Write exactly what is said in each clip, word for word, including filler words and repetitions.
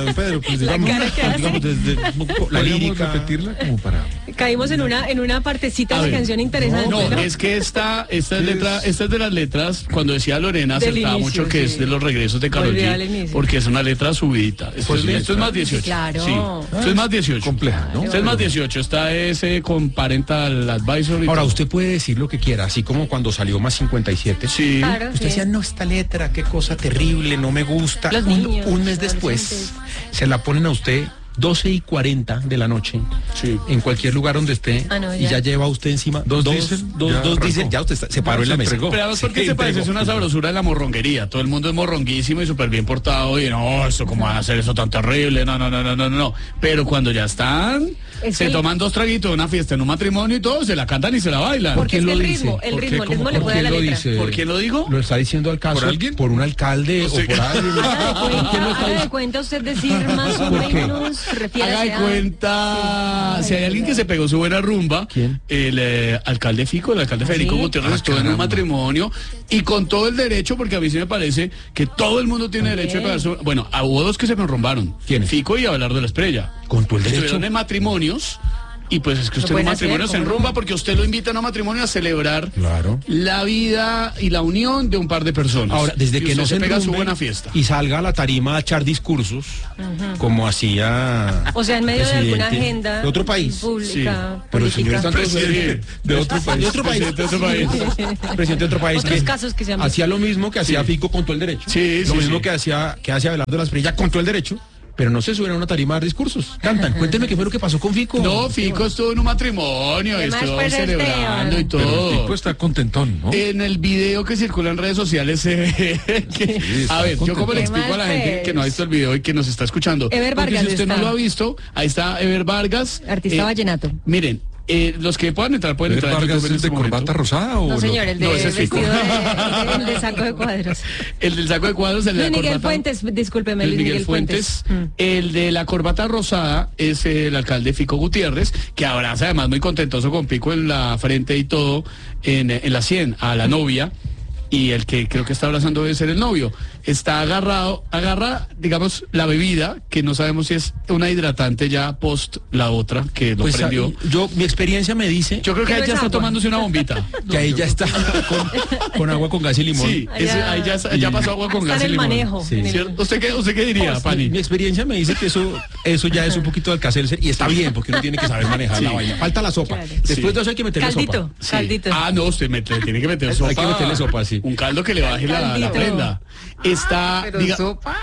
don Pedro, pues La digamos, cara que hace. digamos desde la lírica, repetirla como para... Caímos en una, en una partecita de la canción interesante. No, ¿no? es que esta, esta es letra, esta es de las letras, cuando decía Lorena, Del acertaba inicio, mucho que sí. es de los regresos de Karol Volví al G, inicio. porque es una letra subidita. Esto, Pues es, letra. esto es más dieciocho. Claro. Sí, esto es más dieciocho. compleja, ¿no? Esto es más dieciocho, está ese con Parental Advisory. Ahora, usted puede decir lo que quiera, así como cuando salió Más cincuenta y siete. Sí. Claro, Usted sí. decía, no, esta letra, qué cosa terrible, no me gusta. Los un, niños, un mes los después, adolescentes. se la ponen a usted doce y cuarenta de la noche, Sí. en cualquier lugar donde esté, Ah, no, y ya. ya lleva usted encima Dos dos, dicen, dos, ya dos arrancó. dicen, ya usted está- se paró Ya en la se mesa. entregó. Pero además porque Sí, se parece, entregó. es una sabrosura de la morronguería. Todo el mundo es morronguísimo y súper bien portado y no, esto cómo va a hacer eso tan terrible, no, no, no, no, no, no. Pero cuando ya están, Es se el- toman dos traguitos de una fiesta en un matrimonio y todo, se la cantan y se la bailan. Porque es quién que el lo ritmo, dice? el ¿Por qué? ritmo, el ritmo ¿Cómo? le ¿Por puede a quién la lo letra. dice? ¿Por quién lo digo? ¿Lo está diciendo al caso? ¿Por alguien? ¿Por un alcalde Sí. o por alguien? ¿Quién lo está Haga de diciendo? cuenta usted decir más o ¿Por qué? menos, refiérase Haga de a- cuenta, si hay alguien que se pegó su buena rumba, ¿Quién? el eh, alcalde Fico, el alcalde Federico ¿sí? Gutiérrez Ah, estuvo en un caramba. matrimonio y con todo el derecho, porque a mí sí me parece que todo el mundo tiene derecho de pegar su... Bueno, ah, hubo dos que se me enrumbaron. ¿Quiénes? Fico y Abelardo de la Estrella. Con todo el derecho. Estuvieron en matrimonios y pues es que Lo usted en un pueden hacer, matrimonio se ¿cómo no? enrumba porque usted lo invita a un matrimonio a celebrar Claro. la vida y la unión de un par de personas. Ahora, desde Y que usted no se pega su enrumbe buena fiesta. y salga a la tarima a echar discursos, como hacía O sea, en medio de alguna presidente agenda de otro país. pública, Pero el señor política. está en todo su Sí. derecho. de otro país, de otro país, Presidente de otro país. presidente de otro país, Otros que casos que se han hacía lo mismo que hacía Fico con todo el derecho, Sí, lo sí, mismo sí. que hacía que hacía Abelardo de la Espriella con todo el derecho, pero no se suben a una tarima a dar discursos, cantan. Cuénteme qué fue lo que pasó con Fico. No, Fico estuvo en un matrimonio, ¿Qué más estuvo puede ser, celebrando y Pero el todo. tipo está contentón, ¿no? En el video que circula en redes sociales se ve que- está a ver, yo como le ¿Qué explico a la más, gente pues? que no ha visto el video y que nos está escuchando. Ever Porque Vargas si usted no está. lo ha visto, ahí está Ever Vargas. Artista Eh, vallenato. Miren, eh, los que puedan entrar pueden ¿Ever entrar a Vargas YouTube en es de este momento. corbata rosada o No, no? señor, el de No, ese es Fico. vestido de, el de saco de cuadros. El del saco de cuadros, el de Luis la Miguel corbata- Fuentes, discúlpeme, Luis Luis Miguel Fuentes. Mm. El de la corbata rosada es el alcalde Fico Gutiérrez, que abraza además muy contentoso con pico en la frente y todo, en, en la sien, a la novia. Y el que creo que está abrazando debe ser el novio. Está agarrado, agarra, digamos, la bebida, que no sabemos si es una hidratante ya post la otra, que lo Pues, prendió. ah, yo, mi experiencia me dice Yo creo que ¿Qué no ella es está agua? tomándose una bombita. que ahí ya está con, con agua con gas y limón. Sí, ese- Allá- ahí ya, ya pasó agua con Está gas en y el limón. manejo. Sí. en el- ¿Cierto? ¿Usted qué, usted qué diría, Mi, Pani? mi experiencia me dice que eso eso ya es un poquito de Alka-Seltzer y está bien porque uno tiene que saber manejar la Sí. vaina. Falta la sopa. Claro. Después Sí. de eso hay que meterle Caldito, sopa. Sí. caldito. Ah, no, usted me- le tiene que meter sopa. Hay que meterle sopa, sí. Un caldo que le baje la, la Caldito. prenda. Está, diga-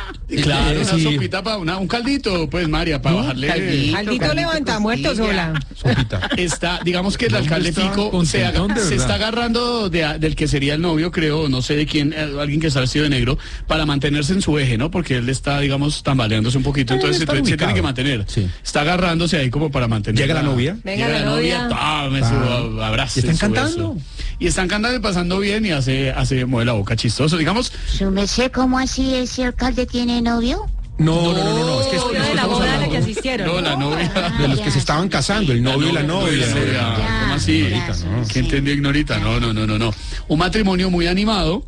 claro, Eh, una sí. sopita para una, un caldito, pues María, para bajarle. Caldito levanta muertos, hola. Sopita. Está, digamos que el ¿Dónde alcalde está Fico se, aga- contentón, de se verdad? está agarrando de, del que sería el novio, creo, no sé de quién, eh, alguien que está vestido de negro, para mantenerse en su eje, ¿no? Porque él está, digamos, tambaleándose un poquito, Eh, entonces se, está se tiene ubicado. que mantener. Sí. Está agarrándose ahí como para mantener. Llega la novia. Venga, Llega la novia. tome Ah. su abrazo. Y están su cantando. beso. Y están cantando y pasando bien y hace, hace, mueve la boca chistoso. Digamos, Su merced, ¿cómo así ese alcalde tiene novio? No, no, no, no, no, es que, es, Novio es que de la estamos boda a la hablando que asistieron. no, la novia. de los que se estaban casando, el novio y la novia. La novia. Ya, ¿Cómo así? ya, sí, ¿Qué sí. entendió Ignorita? No, no, no, no, no. Un matrimonio muy animado.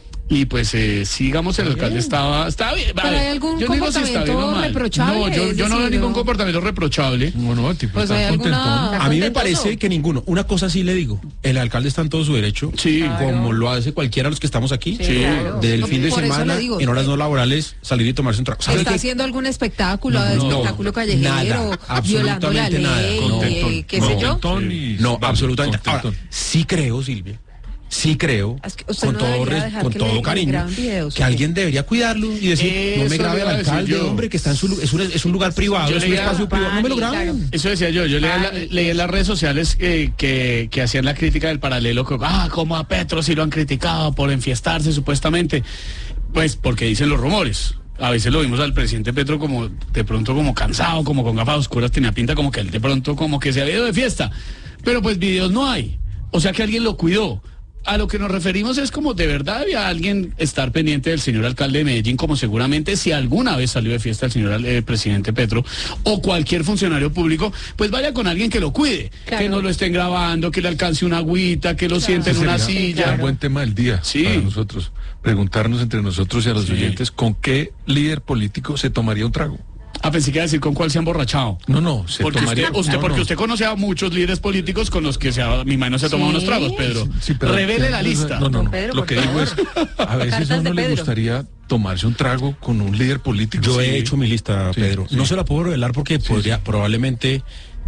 Y pues, eh, sigamos, el alcalde estaba, estaba bien. Pero vale, hay algún yo no digo si está bien o comportamiento mal. reprochable, No, yo, es yo no veo decir, ningún no. comportamiento reprochable. No, no, el tipo Pues hay está alguna- contentón. A mí me contentoso. parece que ninguno. Una cosa sí le digo. El alcalde está en todo su derecho. Sí. Como lo hace cualquiera de los que estamos aquí. Sí, claro. Del No, fin de por eso semana, le digo. en horas no laborales, salir y tomarse un trago. ¿Sabe ¿Está qué? haciendo algún espectáculo, No, no, espectáculo callejero, nada, violando la absolutamente nada, ley, Contentón. eh, qué sé yo? Contentón y- No, vamos, absolutamente. Ahora, contentón. sí creo, Silvia. Sí creo, Es que usted con no todo, debería res- dejar con que todo le- le cariño, graben videos, que ¿o qué? alguien debería cuidarlo y decir, no me Eso grabe le al iba a decir alcalde, yo. hombre, que está en su lu- es un, es un lugar privado, Yo es un leía- espacio privado, no me lo Pani, graben. claro. Eso decía yo, yo leí, en la- leí en las redes sociales eh, que, que hacían la crítica del paralelo, que, ah, como a Petro si lo han criticado por enfiestarse supuestamente, pues porque dicen los rumores. A veces lo vimos al presidente Petro como de pronto como cansado, como con gafas oscuras, tenía pinta como que él de pronto como que se había ido de fiesta. Pero pues videos no hay. O sea que alguien lo cuidó. A lo que nos referimos es como de verdad había alguien estar pendiente del señor alcalde de Medellín, como seguramente si alguna vez salió de fiesta el señor eh, presidente Petro o cualquier funcionario público, pues vaya con alguien que lo cuide, Claro. que no lo estén grabando, que le alcance una agüita, que lo siente en Ese una sería silla. un buen tema del día Sí. para nosotros. Preguntarnos entre nosotros y a los Sí. oyentes con qué líder político se tomaría un trago. Ah, pensé que iba a decir con cuál se ha emborrachado. No, no, se Porque tomaría... usted, usted- no, porque no. usted conoce a muchos líderes políticos con los que se ha, mi mano se ha tomado ¿Sí? unos tragos, Pedro. Sí, pero- Revele la lista. No, no, Don no. Pedro, Lo por que digo favor. es, a veces a Cartas uno de le Pedro. gustaría tomarse un trago con un líder político. Yo Sí. he hecho mi lista, Sí, Pedro. sí. No se la puedo revelar porque podría, probablemente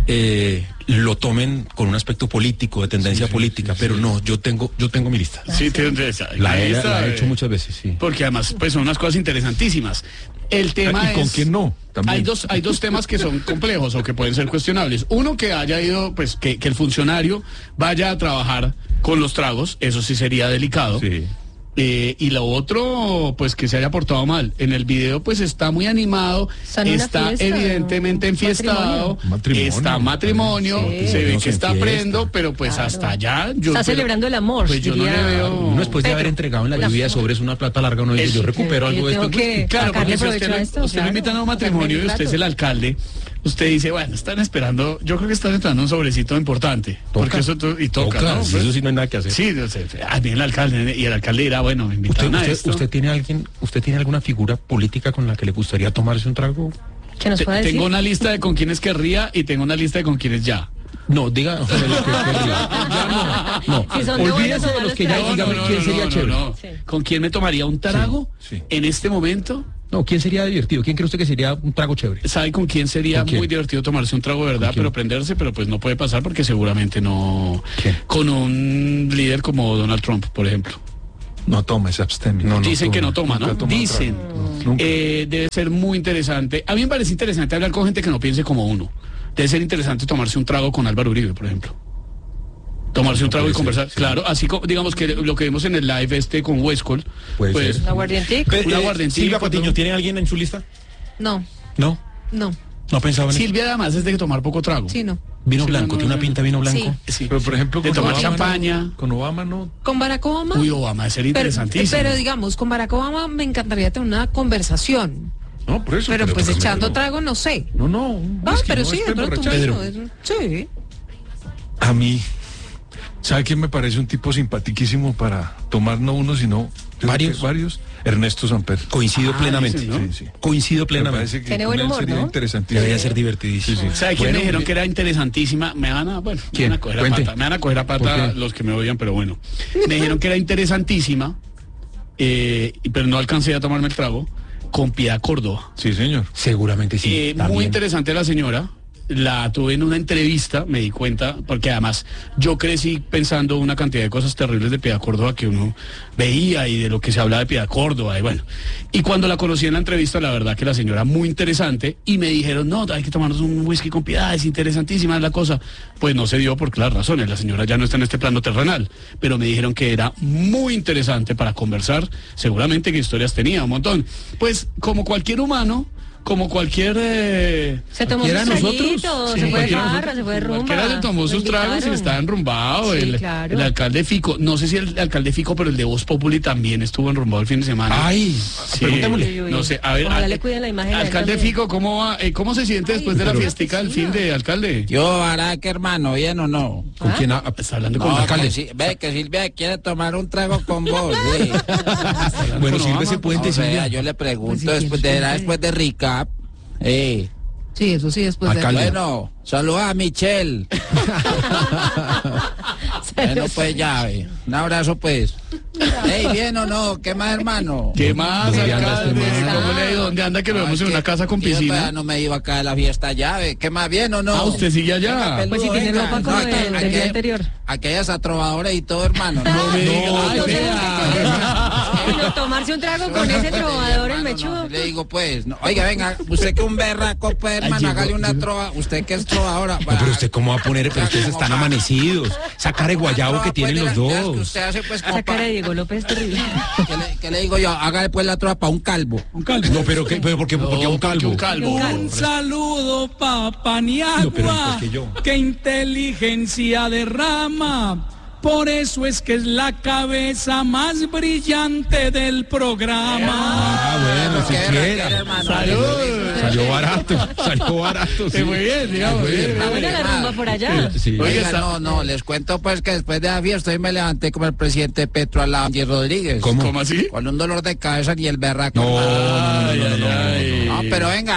eh, lo tomen con un aspecto político, de tendencia Sí, sí, política, sí, pero sí. no, yo tengo, yo tengo mi lista. Sí, tiene La, he- lista, la he eh, hecho muchas veces, sí. Porque además, pues son unas cosas interesantísimas. El tema ¿Y con es... quién no? También. Hay dos, hay dos temas que son complejos o que pueden ser cuestionables. Uno, que haya ido, pues, que, que el funcionario vaya a trabajar con los tragos, eso sí sería delicado. Sí. Eh, y lo otro, pues que se haya portado mal. En el video, pues está muy animado, Está en una está fiesta, evidentemente un enfiestado, matrimonio. está matrimonio, Sí. se ve Uno que se está enfiesta. prendo, pero pues Claro. hasta allá yo. Está pero- celebrando el amor, Pues yo no diría- le veo. Uno después de Pedro, haber entregado en la la- lluvia sobre una plata larga, uno dice, Eso. yo recupero Yo algo de tengo esto. que- Claro, sacarle porque si provecho usted, a lo- esto, usted lo claro. invitan a un matrimonio y Sacarle usted es el platos. alcalde, usted dice, bueno, están esperando, yo creo que están esperando un sobrecito importante. Porque eso to- y toca, Toca, ¿no? sí, Pues, eso sí no hay nada que hacer. sí, o sea, ah, viene el alcalde y el alcalde dirá, bueno, me ¿Usted, invitaron a usted, esto. usted tiene alguien, usted tiene alguna figura política con la que le gustaría tomarse un trago? ¿Qué nos Te- puede decir? Tengo una lista de con quienes querría y tengo una lista de con quienes ya. No, diga de los que querría. Ya no, no. Si son de buenos Olvídese o de los malos que ya, tragos. dígame quién sería no, chévere. no, no. Sí. ¿Con quién me tomaría un trago Sí, sí. en este momento? No, ¿quién sería divertido? ¿Quién cree usted que sería un trago chévere? ¿Sabe con quién sería ¿Con quién? muy divertido tomarse un trago de verdad, quién? pero prenderse? Pero pues no puede pasar porque seguramente no... ¿Quién? Con un líder como Donald Trump, por ejemplo. No toma, se absteme. No, no. Dicen que no toma, Nunca ¿no? ha tomado Dicen. trago. Nunca. Eh, debe ser muy interesante. A mí me parece interesante hablar con gente que no piense como uno. Debe ser interesante tomarse un trago con Álvaro Uribe, por ejemplo. Tomarse un trago y puede ser, conversar. sí. Claro, así como, digamos que lo que vimos en el live este con Westcol. Puede pues, ser. ¿Un aguardientico? Un aguardientico, Silvia Patiño, ¿no? ¿tiene alguien en su lista? No, No, no, no pensaba en eso. Silvia además es de tomar poco trago. sí, no. Vino Sí, blanco, no, no, tiene una no. pinta de vino blanco. Sí. Sí. Pero por ejemplo, de con tomar Obama no- champaña. con Obama no. Con Barack Obama. Uy, Obama, debe ser pero, interesantísimo. pero digamos, con Barack Obama me encantaría tener una conversación. No, por eso. Pero pues pero- echando trago, no sé. No, no. un Ah, whisky, pero no sí, es de para pronto un emborrachar. vino, es- Sí. A mí, ¿sabe quién me parece un tipo simpaticísimo para tomar no uno, sino creo ¿Varios? que varios? Ernesto Samper. Coincido Ah, plenamente. dicen, ¿no? Sí, sí. Coincido Me plenamente. parece que Tiene con buen él humor, sería ¿no? interesantísimo. Debería ser divertidísimo. Sí, sí. ¿Sabe quién Bueno, me dijeron mire- que era interesantísima? Me van a, bueno, ¿Quién? me van a coger a Cuente. pata, me van a coger a ¿Por pata qué? los que me odian, pero bueno. Me dijeron que era interesantísima, eh, y- pero no alcancé a tomarme el trago, con Piedad Córdoba. Sí, señor. Seguramente sí. Eh, muy también. interesante la señora. La tuve en una entrevista, me di cuenta, porque además yo crecí pensando una cantidad de cosas terribles de Piedad Córdoba que uno veía y de lo que se hablaba de Piedad Córdoba y bueno. Y cuando la conocí en la entrevista, la verdad que la señora muy interesante y me dijeron, no, hay que tomarnos un whisky con Piedad, es interesantísima la cosa. Pues no se dio por claras razones, la señora ya no está en este plano terrenal, pero me dijeron que era muy interesante para conversar, seguramente que historias tenía un montón. Pues como cualquier humano, como cualquier... eh, Se tomó ¿Cualquiera sus de nosotros? traguitos, Sí, se fue de cualquiera de farra, nosotros, se fue de rumba. Cualquiera se tomó lo sus tragos y invitaron. estaba enrumbado. Sí, el, claro. el alcalde Fico, no sé si el alcalde Fico, pero el de Voz Populi también estuvo enrumbado el fin de semana. Ay, Sí. preguntémosle. Uy, uy, uy. No sé, a ver. Ojalá al- le cuiden la imagen a él Alcalde también. Fico, ¿cómo va? Eh, ¿Cómo se siente después de la pero- fiestica del fin de alcalde? Yo, Barack, hermano, ¿bien o no? ¿Con quién? ha- Está hablando con No, el alcalde. que sí- ve que Silvia quiere tomar un trago con vos. Sí. Bueno, con sirve Obama. ese puente, O sea, Silvia. yo le Pues pregunto sí, después ¿quién de, sabe? después de recap. Eh, Sí, eso sí, después Alcalde. de... bueno, saluda a Michelle. Bueno, pues ya, ve. Un abrazo, pues. Ey, ¿bien o no? ¿Qué más, hermano? ¿Qué más, ¿Dónde anda alcalde? este man? ¿Cómo le ha ido? ¿Dónde anda que lo No, vemos es en que una casa con yo todavía piscina? no me iba acá a la fiesta ya, ve. ¿Qué más, bien o no? Ah, usted sigue allá. Venga, Pues si peludo, tiene venga. ropa como aquí- del- del aquí- día anterior. Aquellas atrobadoras y todo, hermano. No me diga. No, Ay, no sé vea. qué es. Bueno, tomarse un trago con ese trovador, el Hermano, mechudo. no, le digo, pues, no, oiga, venga, usted que un berraco, pues, hermano, llegó, hágale una trova, usted que es trovadora. No, pero usted cómo va a poner, pero ustedes están amanecidos. Esa cara de guayabo que tienen los Que dos. usted hace, pues, como Esa cara de pa- Diego López terrible. ¿Qué le, qué le digo yo? Hágale, pues, la trova para un calvo. No, pero ¿qué? Pero ¿por qué, por qué No, un calvo? un calvo. Un saludo, papá No, pero Niagua. ¿por qué yo? ¡Qué inteligencia derrama! Por eso es que es la cabeza más brillante del programa. Ah, bueno, ¿Qué era, qué siquiera. era, hermano? Salud. Salió barato, salió barato. Sí, muy bien, digamos. Muy bien. Está buena la rumba por allá. Sí. Oiga, Oiga, está- no, no, les cuento, pues, que después de la fiesta hoy me levanté como el presidente Petro al lado de Angie Rodríguez. ¿Cómo? ¿Cómo así? Con un dolor de cabeza y el berraco. No, no, no, no, no, no, no, no, Ay, no. No, pero venga,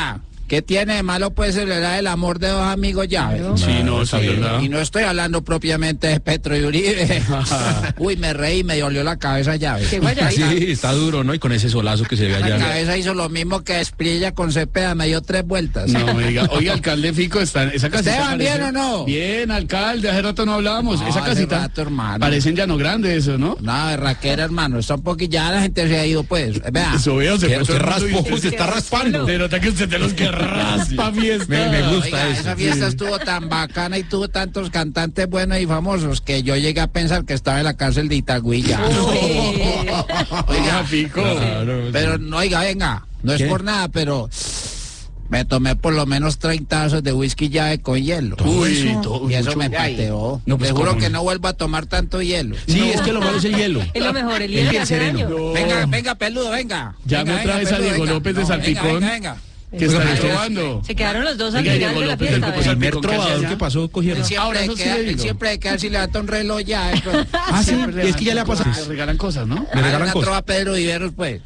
¿Qué tiene de malo pues celebrar el amor de dos amigos llave? Sí, no, está sí, bien. ¿verdad? Y no estoy hablando propiamente de Petro y Uribe. Uy, me reí, me dolió la cabeza llave. Qué guayabita. Sí, está duro, ¿no? Y con ese solazo que se ve La allá. cabeza hizo lo mismo que Espriella con Cepeda, me dio tres vueltas. No me diga, oiga, alcalde Fico, está, esa casita Esteban, ¿bien parece- o no? Bien, alcalde, hace rato no hablábamos. No, esa hace casita rato, hermano. parece en Llano Grande eso, ¿no? No, berraquera, hermano, está un poquito, ya la gente se ha ido, pues. Vea. Eso veo, se Que fue usted todo el mundo y raspó, usted- usted está raspando. Se nota que usted de los que raspa fiesta. Me- me gusta. Oiga, eso, esa fiesta estuvo tan bacana y tuvo tantos cantantes buenos y famosos que yo llegué a pensar que estaba en la cárcel de Itagüí ya. Oiga, Fico. Claro, Pero no, oiga, venga, no es ¿Qué? por nada, pero me tomé por lo menos treinta vasos de whisky llave con hielo. Uy, todo, Y eso mucho- me pateó. No, pues, Te juro ¿cómo que no? no vuelvo a tomar tanto hielo. Sí, es que lo malo es el hielo. Es lo mejor, el Es hielo bien que hace sereno. daño. No. Venga, venga, peludo, venga. Ya Venga, me venga, traes a peludo, Diego venga. López de No, Salpicón. Venga, venga, Que Oiga, está pero robando. Se quedaron los dos al Oiga, final Diego de la López, fiesta. el ¿verdad? Salpicón, Primer ¿qué trovador hacía que allá? pasó, cogieron. Él siempre, Ahora, eso sí queda, le él digo. siempre queda si le levanta un reloj ya. eh, pero- Ah, sí, Siempre es que ya le ha pasado. Le regalan cosas, ¿no? Le Hagan regalan una cosas. trova a Pedro Viveros, pues.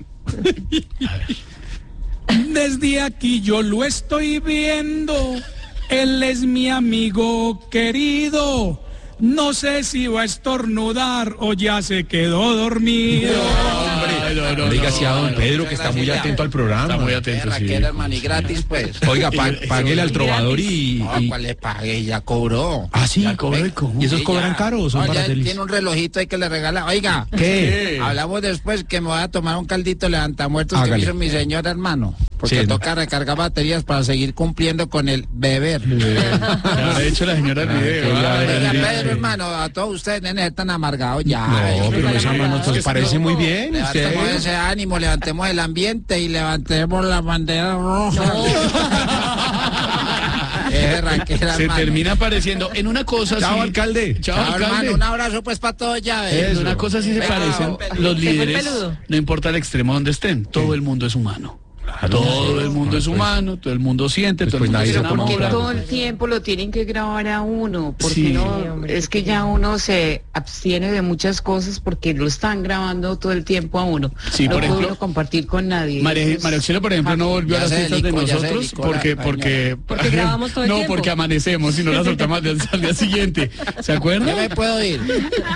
Desde aquí yo lo estoy viendo. Él es mi amigo querido. No sé si va a estornudar o ya se quedó dormido. Ay, no, no, Oiga, no, sí a don no. Pedro, que está muy Gracias, atento al programa. Está muy atento, sí. Raquel, hermano, y gratis, pues. Oiga, pa- páguele al trovador y... No, y- ¿cuál le pague? Ya cobró. Ah, sí. Ya cobró, Venga. ¿cómo? ¿Y esos Sí, cobran ya. caro o son No, ya baratelis? tiene un relojito ahí que le regala. Oiga, ¿Qué? hablamos después que me voy a tomar un caldito levantamuertos que me Hágale. hizo mi señora, hermano. Porque Sí, toca recargar baterías para seguir cumpliendo con el beber. ¿Qué habrá hecho la señora del video? ya, Ay, ya, Oiga, ya. Pedro, hermano, a todos ustedes, nenes, están amargados ya. No, pero Regálame esa mano nada. nos parece muy bien. Levantemos usted. ese ánimo, levantemos el ambiente y levantemos la bandera roja. Eh, Raquel, Se hermano. termina apareciendo en una cosa Chao, sí- alcalde. Chao, Chao, alcalde. hermano, un abrazo pues para todos ya. eh. En una cosa sí se Venga, parecen peludo. los Se fue el líderes, peludo. no importa el extremo donde estén, todo el mundo es humano. Todo el mundo es humano, todo el mundo siente, todo el Pues mundo nadie se se pone Que enamora. todo el tiempo lo tienen que grabar a uno, porque Sí. no, Sí, hombre, es que sí. ya uno se abstiene de muchas cosas porque lo están grabando todo el tiempo a uno. Sí, no por puede ejemplo, uno compartir con nadie. María, Entonces, María Auxilio, por ejemplo, no volvió a Ya las se fiestas de delicó, ya se nosotros delicó la porque, caña. porque, Porque grabamos todo el no, tiempo. porque amanecemos y no la soltamos al día, al día siguiente. ¿Se Yo acuerdan? me puedo ir.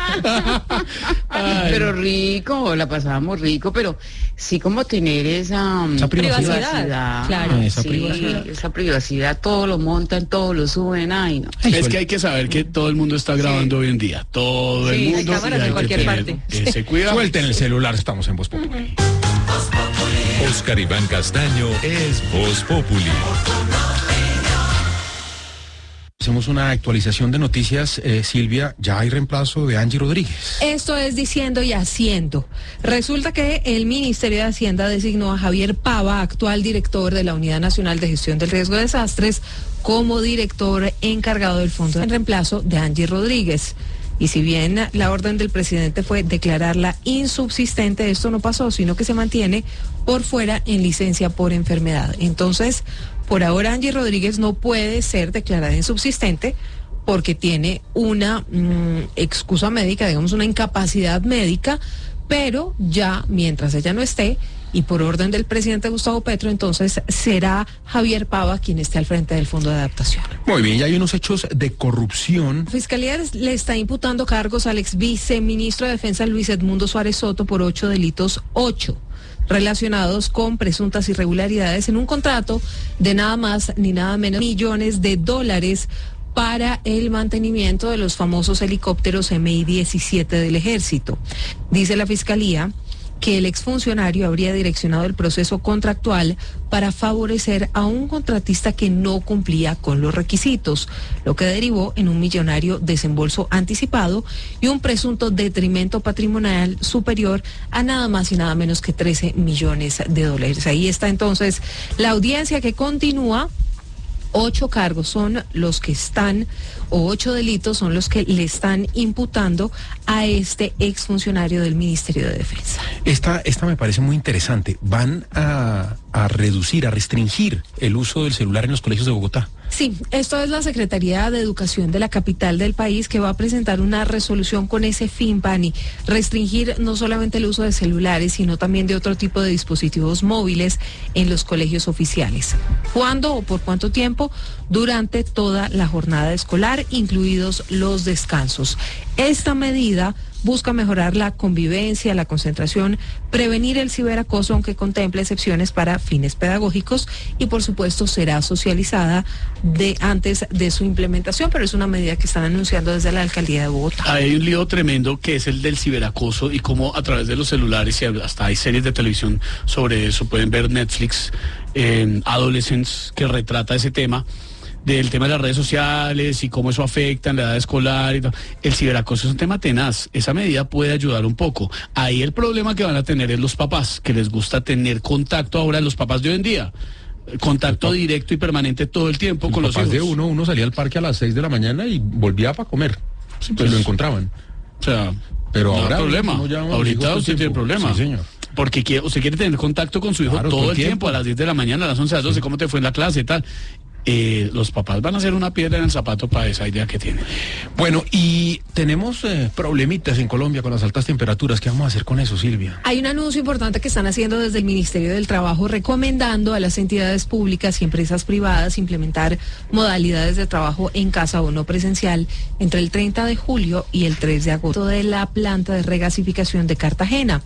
Ay. pero rico, la pasábamos rico, pero sí como tener esa, um, Esa privacidad. Privacidad, claro. Ah, esa sí, privacidad. esa privacidad, todo lo montan, todo lo suben, ay no. Es que hay que saber que todo el mundo está grabando hoy en día. Todo Sí, el hay mundo. cámaras y hay en que cualquier tener parte. ese cuidado. Suelten el celular, estamos en Voz Populi. Oscar Iván Castaño es Voz Populi. Hacemos una actualización de noticias. Eh, Silvia, ya hay reemplazo de Angie Rodríguez. Esto es diciendo y haciendo. Resulta que el Ministerio de Hacienda designó a Javier Pava, actual director de la Unidad Nacional de Gestión del Riesgo de Desastres, como director encargado del fondo en reemplazo de Angie Rodríguez. Y si bien la orden del presidente fue declararla insubsistente, esto no pasó, sino que se mantiene por fuera en licencia por enfermedad. Entonces, por ahora Angie Rodríguez no puede ser declarada insubsistente porque tiene una mm, excusa médica, digamos una incapacidad médica, pero ya mientras ella no esté, y por orden del presidente Gustavo Petro, entonces será Javier Pava quien esté al frente del Fondo de Adaptación. Muy bien, ya hay unos hechos de corrupción. La Fiscalía le está imputando cargos al ex viceministro de Defensa Luis Edmundo Suárez Soto por ocho delitos, ocho relacionados con presuntas irregularidades en un contrato de nada más ni nada menos millones de dólares para el mantenimiento de los famosos helicópteros M I diecisiete del Ejército. Dice la Fiscalía que el exfuncionario habría direccionado el proceso contractual para favorecer a un contratista que no cumplía con los requisitos, lo que derivó en un millonario desembolso anticipado y un presunto detrimento patrimonial superior a nada más y nada menos que trece millones de dólares. Ahí está entonces la audiencia que continúa. Ocho cargos son los que están, o ocho delitos son los que le están imputando a este exfuncionario del Ministerio de Defensa. Esta, esta me parece muy interesante. Van a, a reducir, a restringir el uso del celular en los colegios de Bogotá. Sí, esto es la Secretaría de Educación de la capital del país que va a presentar una resolución con ese fin, Pani, restringir no solamente el uso de celulares, sino también de otro tipo de dispositivos móviles en los colegios oficiales. ¿Cuándo o por cuánto tiempo? Durante toda la jornada escolar, incluidos los descansos. Esta medida busca mejorar la convivencia, la concentración, prevenir el ciberacoso, aunque contemple excepciones para fines pedagógicos y, por supuesto, será socializada de antes de su implementación, pero es una medida que están anunciando desde la Alcaldía de Bogotá. Hay un lío tremendo que es el del ciberacoso y cómo a través de los celulares y hasta hay series de televisión sobre eso, pueden ver Netflix, eh, Adolescents, que retrata ese tema. Del tema de las redes sociales y cómo eso afecta en la edad escolar y todo. El ciberacoso es un tema tenaz. Esa medida puede ayudar un poco. Ahí el problema que van a tener es los papás, que les gusta tener contacto ahora, los papás de hoy en día. Contacto directo y permanente todo el tiempo Los con los papás hijos. de uno, uno salía al parque a las seis de la mañana y volvía para comer. Sí, Pues pues, lo encontraban. O sea, Pero no ahora hay problema. uno llama a los hijos Ahorita todo el usted tiene tiempo. problema. Sí, señor. Porque quiere, usted quiere tener contacto con su hijo Claro, todo el tiempo, a las diez de la mañana, a las once, a las doce, cómo te fue en la clase y tal. Eh, los papás van a hacer una piedra en el zapato para esa idea que tienen. Bueno, y tenemos eh, problemitas en Colombia con las altas temperaturas. ¿Qué vamos a hacer con eso, Silvia? Hay un anuncio importante que están haciendo desde el Ministerio del Trabajo recomendando a las entidades públicas y empresas privadas implementar modalidades de trabajo en casa o no presencial entre el treinta de julio y el tres de agosto de la planta de regasificación de Cartagena.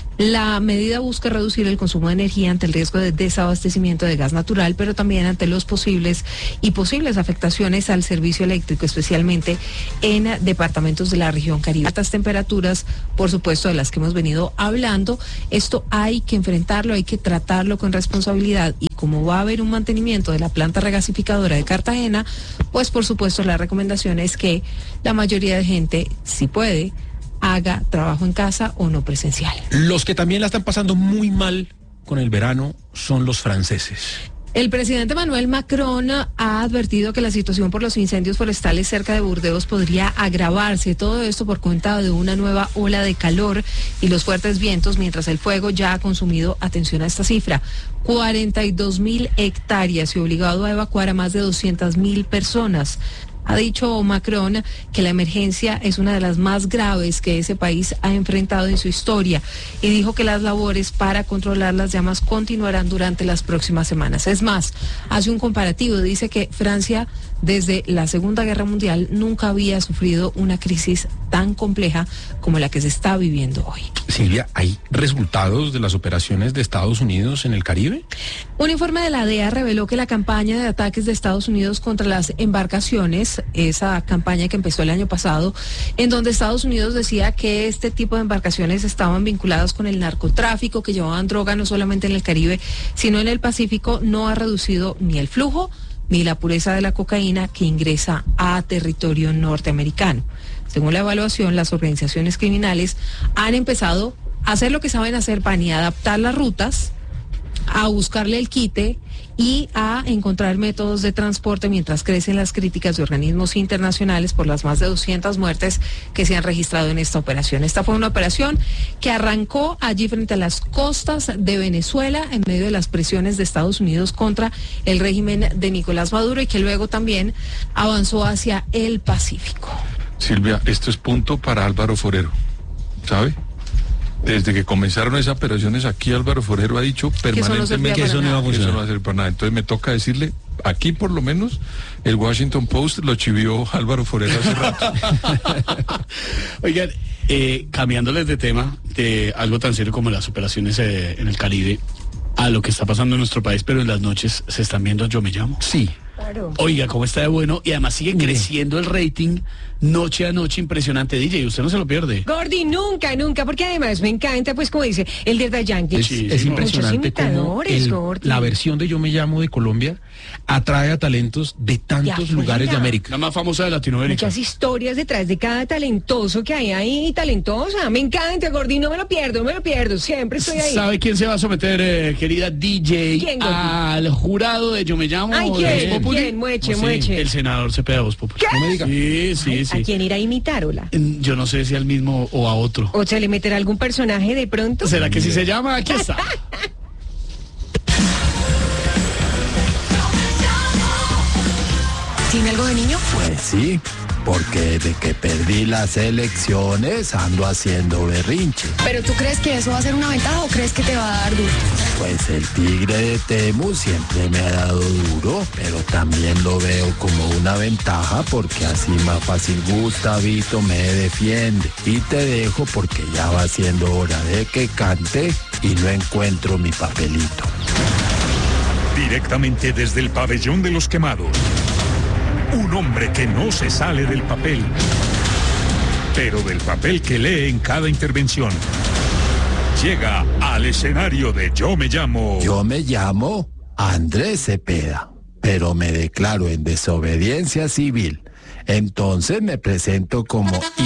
La medida busca reducir el consumo de energía ante el riesgo de desabastecimiento de gas natural, pero también ante los posibles y posibles afectaciones al servicio eléctrico, especialmente en departamentos de la región Caribe. Altas temperaturas, por supuesto, de las que hemos venido hablando. Esto hay que enfrentarlo, hay que tratarlo con responsabilidad, y como va a haber un mantenimiento de la planta regasificadora de Cartagena, pues por supuesto la recomendación es que la mayoría de gente, si puede, haga trabajo en casa o no presencial. Los que también la están pasando muy mal con el verano son los franceses. El presidente Emmanuel Macron ha advertido que la situación por los incendios forestales cerca de Burdeos podría agravarse. Todo esto por cuenta de una nueva ola de calor y los fuertes vientos, mientras el fuego ya ha consumido, atención a esta cifra, cuarenta y dos mil hectáreas y obligado a evacuar a más de doscientas mil personas. Ha dicho Macron que la emergencia es una de las más graves que ese país ha enfrentado en su historia y dijo que las labores para controlar las llamas continuarán durante las próximas semanas. Es más, hace un comparativo, dice que Francia desde la Segunda Guerra Mundial nunca había sufrido una crisis tan compleja como la que se está viviendo hoy. Silvia, ¿hay resultados de las operaciones de Estados Unidos en el Caribe? Un informe de la D E A reveló que la campaña de ataques de Estados Unidos contra las embarcaciones, esa campaña que empezó el año pasado, en donde Estados Unidos decía que este tipo de embarcaciones estaban vinculadas con el narcotráfico, que llevaban droga no solamente en el Caribe, sino en el Pacífico, no ha reducido ni el flujo ni la pureza de la cocaína que ingresa a territorio norteamericano. Según la evaluación, las organizaciones criminales han empezado a hacer lo que saben hacer, Pani, a adaptar las rutas, a buscarle el quite y a encontrar métodos de transporte mientras crecen las críticas de organismos internacionales por las más de doscientas muertes que se han registrado en esta operación. Esta fue una operación que arrancó allí frente a las costas de Venezuela en medio de las presiones de Estados Unidos contra el régimen de Nicolás Maduro y que luego también avanzó hacia el Pacífico. Silvia, esto es punto para Álvaro Forero, ¿sabe? Desde que comenzaron esas operaciones aquí, Álvaro Forero ha dicho permanentemente que eso no iba a que eso no va a servir para nada. Entonces me toca decirle, aquí por lo menos, el Washington Post lo chivió Álvaro Forero hace rato. Oigan, eh, cambiándoles de tema, de algo tan serio como las operaciones eh, en el Caribe, a lo que está pasando en nuestro país, pero en las noches se están viendo Yo Me Llamo. Sí. Claro. Oiga, cómo está de bueno, y además sigue Mire. creciendo el rating noche a noche, impresionante, D J, usted no se lo pierde. Gordy, nunca, nunca, porque además me encanta, pues como dice el de The Yankee. Es, Sí, es sí, impresionante muchos cómo imitadores, el- Gordy. la versión de Yo Me Llamo de Colombia atrae a talentos de tantos afuera. lugares de América. La más famosa de Latinoamérica. Muchas historias detrás de cada talentoso que hay ahí, talentosa. Me encanta, Gordy, no me lo pierdo, no me lo pierdo, siempre estoy ahí. ¿Sabe quién se va a someter, eh, querida D J, ¿Quién, Gordy? al jurado de Yo Me Llamo? Ay, de ¿quién? Voz Populi? ¿Quién? Mueche, Sí, mueche. El senador Cepeda Voz Populi. No me diga. Sí, sí, Ay, sí. ¿a quién irá a imitar, hola? Mm, Yo no sé si al mismo o a otro. ¿O se le meterá algún personaje de pronto? ¿Será que sí se llama? Aquí está. ¿Tiene algo de niño? Pues sí, porque desde que perdí las elecciones ando haciendo berrinche. ¿Pero tú crees que eso va a ser una ventaja o crees que te va a dar duro? Pues el tigre de Temu siempre me ha dado duro, pero también lo veo como una ventaja porque así más fácil Gustavito me defiende. Y te dejo porque ya va siendo hora de que cante y no encuentro mi papelito. Directamente desde el pabellón de los quemados. Un hombre que no se sale del papel, pero del papel que lee en cada intervención. Llega al escenario de Yo me llamo... Yo me llamo Andrés Cepeda, pero me declaro en desobediencia civil. Entonces me presento como...